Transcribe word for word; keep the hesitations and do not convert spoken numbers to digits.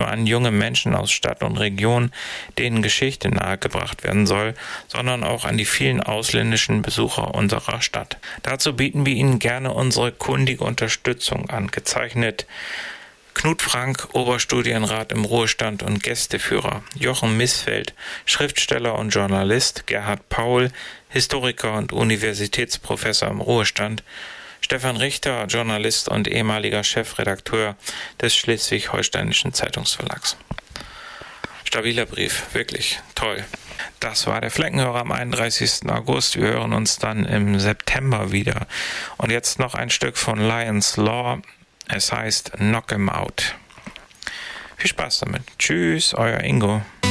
an junge Menschen aus Stadt und Region, denen Geschichte nahegebracht werden soll, sondern auch an die vielen ausländischen Besucher unserer Stadt. Dazu bieten wir Ihnen gerne unsere kundige Unterstützung an, gezeichnet Knut Frank, Oberstudienrat im Ruhestand und Gästeführer, Jochen Missfeld, Schriftsteller und Journalist, Gerhard Paul, Historiker und Universitätsprofessor im Ruhestand, Stefan Richter, Journalist und ehemaliger Chefredakteur des Schleswig-Holsteinischen Zeitungsverlags. Stabiler Brief, wirklich toll. Das war der Fleckenhörer am einunddreißigsten August. Wir hören uns dann im September wieder. Und jetzt noch ein Stück von Lions Law. Es heißt Knock 'em Out. Viel Spaß damit. Tschüss, euer Ingo.